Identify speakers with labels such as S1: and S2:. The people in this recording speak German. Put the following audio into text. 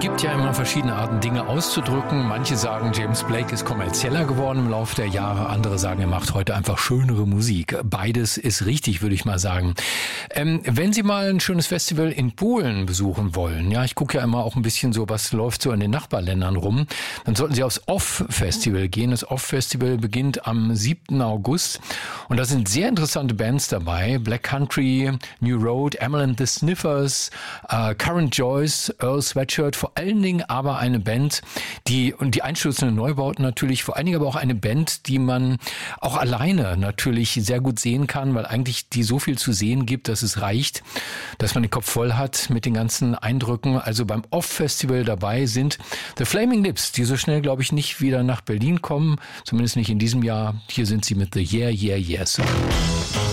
S1: Gibt ja immer verschiedene Arten, Dinge auszudrücken. Manche sagen, James Blake ist kommerzieller geworden im Laufe der Jahre. Andere sagen, er macht heute einfach schönere Musik. Beides ist richtig, würde ich mal sagen. Wenn Sie mal ein schönes Festival in Polen besuchen wollen, ja, ich gucke ja immer auch ein bisschen so, was läuft so in den Nachbarländern rum, dann sollten Sie aufs Off-Festival gehen. Das Off-Festival beginnt am 7. August und da sind sehr interessante Bands dabei. Black Country, New Road, Emil and the Sniffers, Current Joyce, Earl Sweatshirt, vor allen Dingen aber eine Band, die einstürzenden Neubauten natürlich, vor allen Dingen aber auch eine Band, die man auch alleine natürlich sehr gut sehen kann, weil eigentlich die so viel zu sehen gibt, dass es reicht, dass man den Kopf voll hat mit den ganzen Eindrücken. Also beim Off-Festival dabei sind The Flaming Lips, die so schnell, glaube ich, nicht wieder nach Berlin kommen, zumindest nicht in diesem Jahr. Hier sind sie mit The Yeah, Yeah, Yeah Song.